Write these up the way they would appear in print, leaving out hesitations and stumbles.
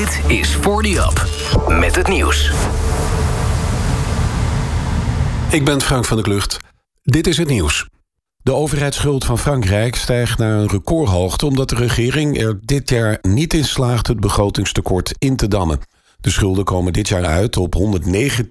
Dit is 40 Up met het nieuws. Ik ben Frank van der Klucht. Dit is het nieuws. De overheidsschuld van Frankrijk stijgt naar een recordhoogte omdat de regering er dit jaar niet in slaagt het begrotingstekort in te dammen. De schulden komen dit jaar uit op 119%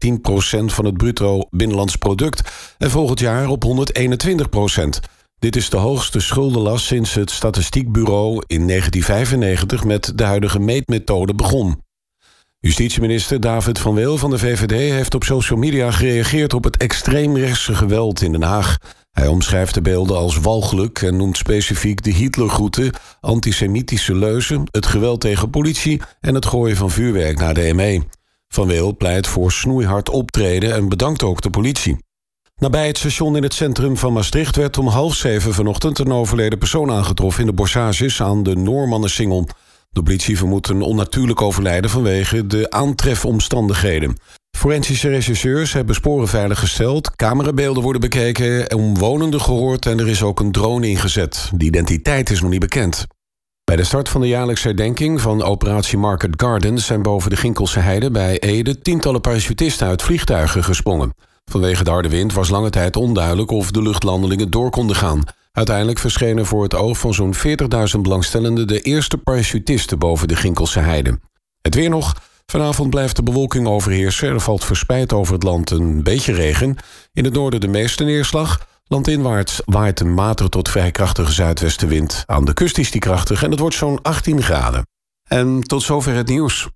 van het bruto binnenlands product en volgend jaar op 121%. Dit is de hoogste schuldenlast sinds het Statistiekbureau in 1995 met de huidige meetmethode begon. Justitieminister David van Weel van de VVD heeft op social media gereageerd op het extreemrechtse geweld in Den Haag. Hij omschrijft de beelden als walgelijk en noemt specifiek de Hitlergroeten, antisemitische leuzen, het geweld tegen politie en het gooien van vuurwerk naar de ME. Van Weel pleit voor snoeihard optreden en bedankt ook de politie. Nabij het station in het centrum van Maastricht werd om 6:30 vanochtend een overleden persoon aangetroffen in de bossages aan de Noormannensingel. De politie vermoedt een onnatuurlijk overlijden vanwege de aantrefomstandigheden. Forensische rechercheurs hebben sporen veiliggesteld, camerabeelden worden bekeken, omwonenden gehoord en er is ook een drone ingezet. De identiteit is nog niet bekend. Bij de start van de jaarlijkse herdenking van operatie Market Gardens zijn boven de Ginkelse Heide bij Ede tientallen parachutisten uit vliegtuigen gesprongen. Vanwege de harde wind was lange tijd onduidelijk of de luchtlandelingen door konden gaan. Uiteindelijk verschenen voor het oog van zo'n 40.000 belangstellenden de eerste parachutisten boven de Ginkelse Heide. Het weer nog. Vanavond blijft de bewolking overheersen. Er valt verspreid over het land een beetje regen. In het noorden de meeste neerslag. Landinwaarts waait een matige tot vrij krachtige zuidwestenwind. Aan de kust is die krachtig en het wordt zo'n 18 graden. En tot zover het nieuws.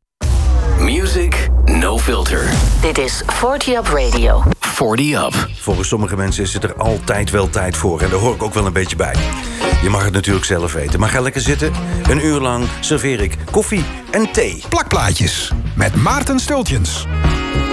Music No Filter. Dit is 40 Up Radio. 40 Up. Volgens sommige mensen is het er altijd wel tijd voor. En daar hoor ik ook wel een beetje bij. Je mag het natuurlijk zelf weten. Maar ga lekker zitten. Een uur lang serveer ik koffie en thee. Plakplaatjes met Maarten Stultjens.